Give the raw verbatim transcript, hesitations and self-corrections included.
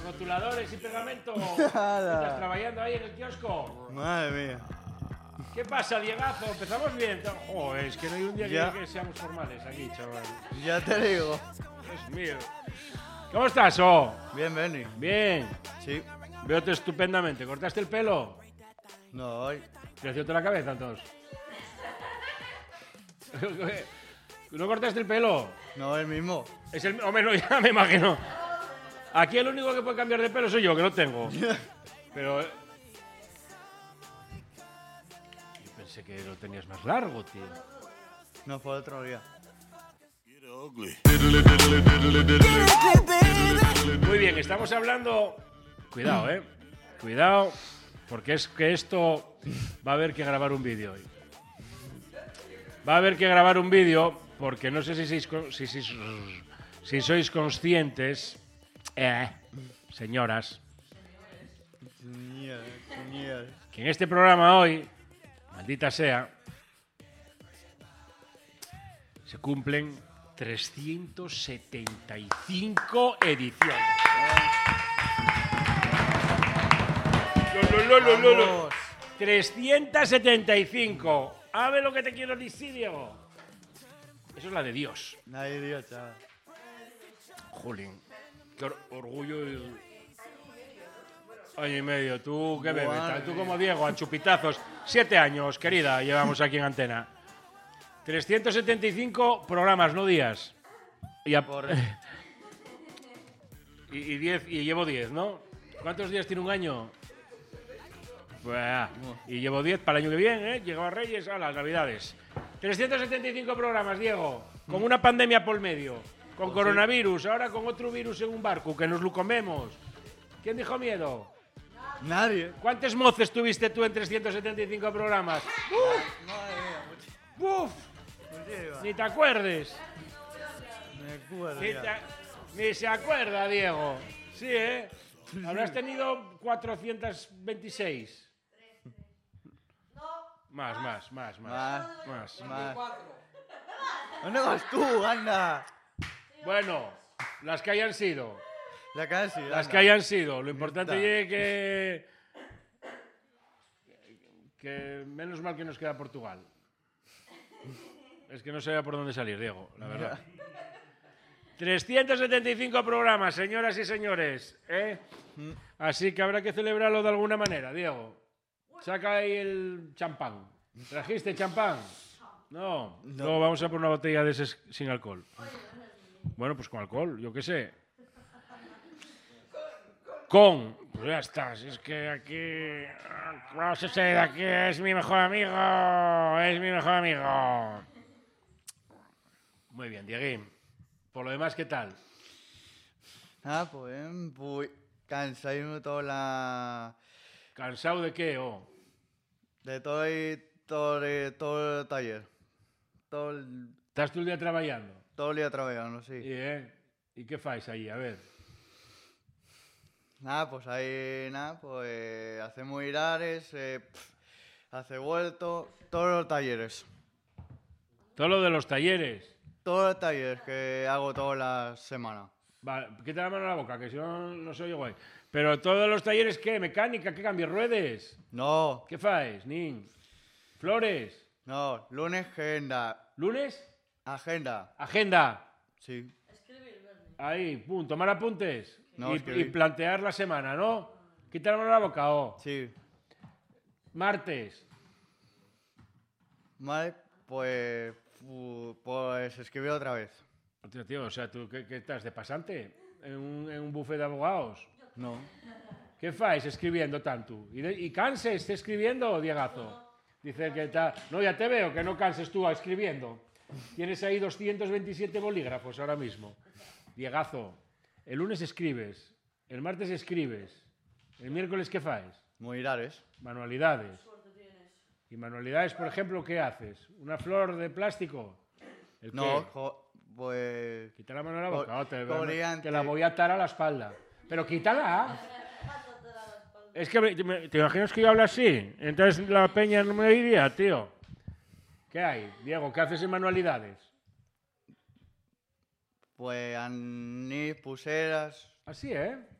rotuladores y pegamento. ¿Estás trabajando ahí en el kiosco? Madre mía. ¿Qué pasa, Diegazo? Empezamos bien. Oh, es que no hay un día que, que seamos formales aquí, chaval. Ya te digo. Dios mío. ¿Cómo estás, oh? Bien, Benny. Bien. Sí. Veo-te estupendamente. ¿Cortaste el pelo? No, hoy. ¿Creció la cabeza, entonces? ¿No cortaste el pelo? No, el mismo. Es el... Hombre, no, ya me imagino. Aquí el único que puede cambiar de pelo soy yo, que no tengo. Pero... Yo pensé que lo tenías más largo, tío. No, fue otro día. Muy bien, estamos hablando... Cuidado, eh. Cuidado, porque es que esto va a haber que grabar un vídeo hoy. Va a haber que grabar un vídeo porque no sé si sois, si, si, si sois conscientes, eh, señoras, que en este programa hoy, maldita sea, se cumplen trescientas setenta y cinco ediciones. Lo, lo, lo, lo, lo. trescientas setenta y cinco. A ver lo que te quiero decir, Diego. Eso es la de Dios. Nadie Dios, chaval. Jolín, qué or orgullo. Y... Año y medio. ¿Tú qué bebes? Wow. Tú como Diego, a chupitazos. Siete años, querida, llevamos aquí en antena. trescientos setenta y cinco programas, no días. Y, a... y, y, diez, y llevo diez, ¿no? ¿Cuántos días tiene un año? Pues, y llevo diez para el año que viene, ¿eh? Llegó a Reyes a las Navidades. trescientos setenta y cinco programas, Diego. Con una pandemia por medio. Con pues coronavirus. Sí. Ahora con otro virus en un barco, que nos lo comemos. ¿Quién dijo miedo? Nadie. ¿Cuántos moces tuviste tú en trescientos setenta y cinco programas? ¡Uf! Madre mía. ¡Uf! Ni te acuerdes. Me acuerdo. Ni, te... Ni se acuerda, Diego. Sí, ¿eh? Habrás tenido cuatrocientos veintiséis. Más, más, más, más. Más, más. ¿Dónde vas tú, anda? Bueno, las que hayan sido. La casi, las que hayan sido. Lo importante es que... Que menos mal que nos queda Portugal. Es que no sabía por dónde salir, Diego, la verdad. trescientos setenta y cinco programas, señoras y señores. ¿eh? Mm. Así que habrá que celebrarlo de alguna manera, Diego. Saca ahí el champán. ¿Trajiste champán? No. no. Luego vamos a por una botella de ese sin alcohol. Bueno, pues con alcohol, yo qué sé. Con. Pues ya está. Es que aquí... Vamos a salir de aquí. Es mi mejor amigo. Es mi mejor amigo. Muy bien, Dieguín. Por lo demás, ¿qué tal? Ah, pues, pues cansado toda la... ¿Cansado de qué, oh? De todo el, todo el, todo el taller. Todo el... ¿Estás todo el día trabajando? Todo el día trabajando, sí. ¿Y, eh? ¿Y qué fais ahí? A ver. Nada, pues ahí, nada, pues hacemos irares, eh, hace vuelto, todos los talleres. ¿Todo lo de los talleres? Todos los talleres que hago toda la semana. Vale, quita la mano a la boca, que si no, no soy guay. Pero todos los talleres, ¿qué? ¿Mecánica? ¿Qué cambios? ¿Ruedes? No. ¿Qué fais, nin? ¿Flores? No, lunes, agenda. ¿Lunes? Agenda. ¿Agenda? Sí. Ahí, pum, tomar apuntes. No, y, y plantear la semana, ¿no? Quita la mano a la boca, ¿o? Sí. ¿Martes? Vale, pues... Pues escribir otra vez. Tío, tío, o sea, ¿tú qué, qué estás, de pasante? ¿En un, en un buffet de abogados? No. ¿Qué fais escribiendo tanto? ¿Y, de, y canses escribiendo, Diegazo? Dice que está... No, ya te veo que no canses tú escribiendo. Tienes ahí doscientos veintisiete bolígrafos ahora mismo. Diegazo, el lunes escribes, el martes escribes, el miércoles ¿qué fais? Manualidades. Manualidades. ¿Y manualidades, por ejemplo, qué haces? ¿Una flor de plástico? ¿El no, jo, pues... Quita la mano a la boca, oh, te, coliante. te la voy a atar a la espalda. Pero quítala. Es que me, me, te imaginas que yo hablo así, entonces la peña no me diría, tío. ¿Qué hay, Diego? ¿Qué haces en manualidades? Pues anís, pulseras... Así, ¿eh?